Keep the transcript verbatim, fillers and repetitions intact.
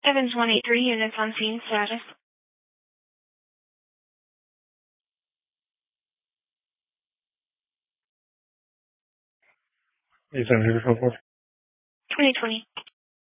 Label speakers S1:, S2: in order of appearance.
S1: Evans one eight three, units on scene, status.
S2: Eight seven zero four four.
S1: twenty twenty.